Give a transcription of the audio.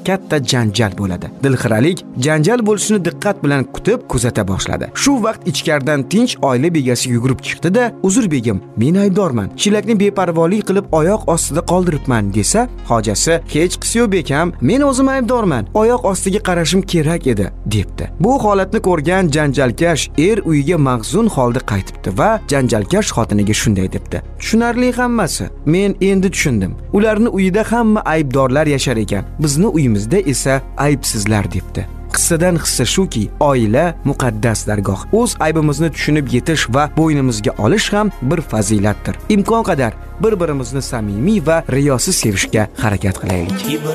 katta janjal bo'ladi. Dilxiralik janjal bo'lishini diqqat bilan kutib kuzata boshladi. Shu vaqt ichkaridan tinch oila begasi yugurib chiqdi-da, "Uzr begim, men aybdorman. Chelakni beparvolik qilib oyoq ostida qoldiribman" desa, hojasi "Hech qisi yo'q bekam, men o'zim aybdorman. Oyoq ostiga qarashim kerak edi" debdi. Bu holatni ko'rgan janjalkash er uyiga mahzun holda qaytibdi va janjalkash xotiniga shunday debdi: "Tushunarli hammasi. Men endi tushundim. Ularni uyida hamma aybdorlar yashar ekan. Bizni uyimizda esa aybsizlar" debdi. Qissadan hissa shuki, oila muqaddas dargoh. O'z aybimizni tushunib yetish va bo'ynimizga olish ham bir fazilatdir. Imkon qadar bir-birimizni samimiy va riyosiz sevishga harakat qilaylik.